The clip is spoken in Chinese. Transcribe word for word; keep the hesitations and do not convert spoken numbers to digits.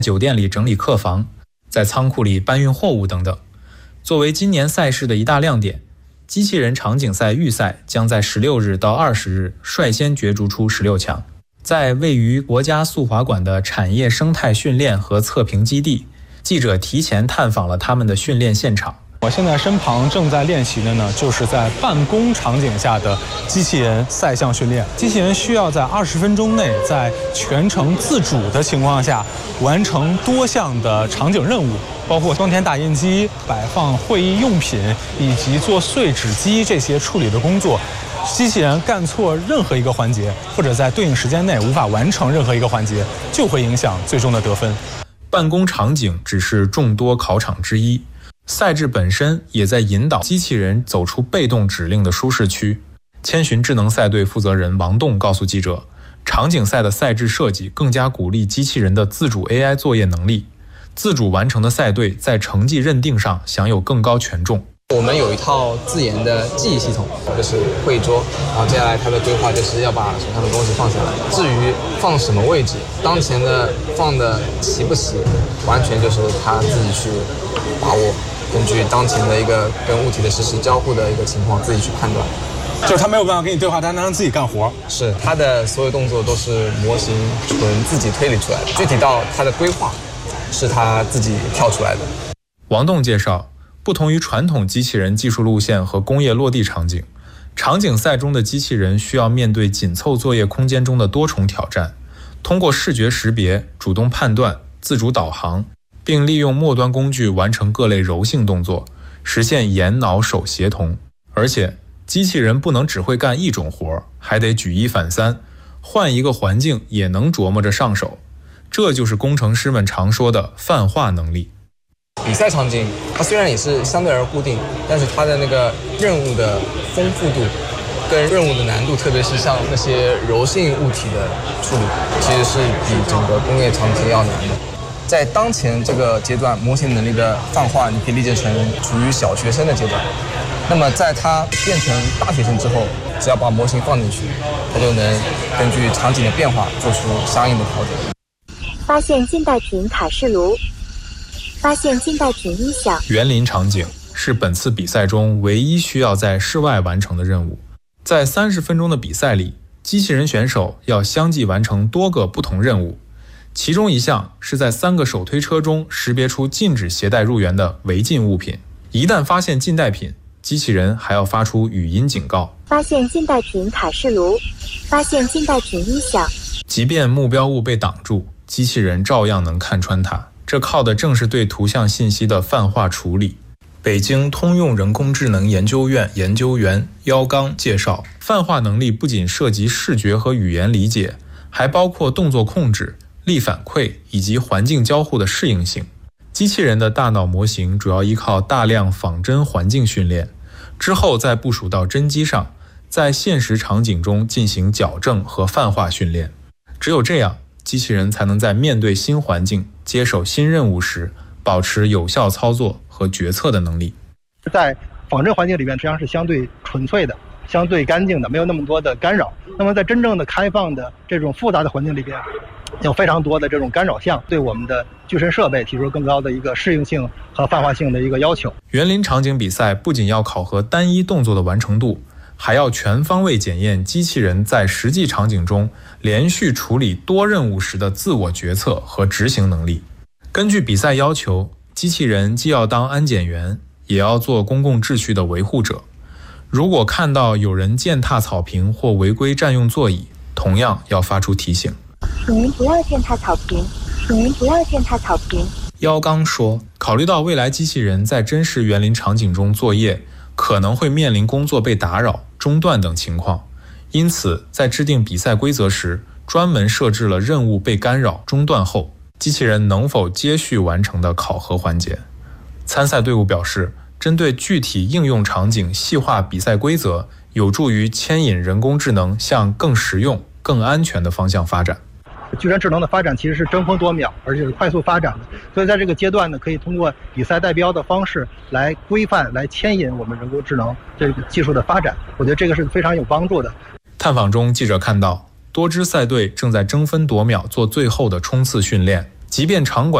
酒店里整理客房，在仓库里搬运货物等等。作为今年赛事的一大亮点，机器人场景赛预赛将在十六日到二十日率先角逐出十六强。在位于国家速滑馆的产业生态训练和测评基地，记者提前探访了他们的训练现场。 我现在身旁正在练习的呢，就是在办公场景下的机器人赛项训练。机器人需要在二十分钟内，在全程自主的情况下，完成多项的场景任务，包括装填打印机、摆放会议用品以及做碎纸机这些处理的工作。机器人干错任何一个环节，或者在对应时间内无法完成任何一个环节，就会影响最终的得分。 办公场景只是众多考场之一。赛制本身也在引导机器人走出被动指令的舒适区。千寻智能赛队负责人王栋告诉记者，场景赛的赛制设计更加鼓励机器人的自主 A I 作业能力，自主完成的赛队在成绩认定上享有更高权重。 我们有一套自研的记忆系统，就是会议桌，然后接下来它的规划就是要把手上的东西放下来。至于放什么位置，当前的放的齐不齐，完全就是他自己去把握，根据当前的一个跟物体的实时交互的一个情况自己去判断。 就是他没有办法跟你对话，但能让自己干活。 是，他的所有动作都是模型纯自己推理出来的，具体到他的规划是他自己跳出来的。 王栋介绍，不同于传统机器人技术路线和工业落地场景，场景赛中的机器人需要面对紧凑作业空间中的多重挑战，通过视觉识别、主动判断、自主导航，并利用末端工具完成各类柔性动作，实现眼脑手协同。而且机器人不能只会干一种活，还得举一反三，换一个环境也能琢磨着上手。这就是工程师们常说的泛化能力。 比赛场景它虽然也是相对而固定，但是它的那个任务的丰富度跟任务的难度，特别是像那些柔性物体的处理，其实是比整个工业场景要难的。在当前这个阶段，模型能力的泛化，你可以理解成处于小学生的阶段。那么在它变成大学生之后，只要把模型放进去，它就能根据场景的变化做出相应的调整。 发现近代品卡式炉，发现近代品音响。 园林场景是本次比赛中唯一需要在室外完成的任务。在三十分钟的比赛里，机器人选手要相继完成多个不同任务，其中一项是在三个手推车中识别出禁止携带入园的违禁物品。一旦发现禁带品，机器人还要发出语音警告。 发现禁带品卡式炉，发现禁带品音响。 即便目标物被挡住，机器人照样能看穿它。这靠的正是对图像信息的泛化处理。北京通用人工智能研究院研究员姚刚介绍，泛化能力不仅涉及视觉和语言理解，还包括动作控制、力反馈以及环境交互的适应性。机器人的大脑模型主要依靠大量仿真环境训练，之后再部署到真机上，在现实场景中进行矫正和泛化训练。只有这样，机器人才能在面对新环境、接手新任务时，保持有效操作和决策的能力。 在仿真环境里面，实际上是相对纯粹的、相对干净的，没有那么多的干扰。那么在真正的开放的这种复杂的环境里边，有非常多的这种干扰项，对我们的具身设备提出更高的一个适应性和泛化性的一个要求。 园林场景比赛不仅要考核单一动作的完成度，还要全方位检验机器人在实际场景中连续处理多任务时的自我决策和执行能力。根据比赛要求，机器人既要当安检员，也要做公共秩序的维护者。如果看到有人践踏草坪或违规占用座椅，同样要发出提醒。 请您不要践踏草坪，请您不要践踏草坪。 姚刚说，考虑到未来机器人在真实园林场景中作业，可能会面临工作被打扰、中断等情况，因此在制定比赛规则时，专门设置了任务被干扰、中断后，机器人能否接续完成的考核环节。参赛队伍表示，针对具体应用场景细化比赛规则，有助于牵引人工智能向更实用、更安全的方向发展。 具身智能的发展其实是争分夺秒，而且是快速发展的，所以在这个阶段呢，可以通过比赛代标的方式来规范、来牵引我们人工智能这个技术的发展。我觉得这个是非常有帮助的。 探访中，记者看到多支赛队正在争分夺秒做最后的冲刺训练， 即便场馆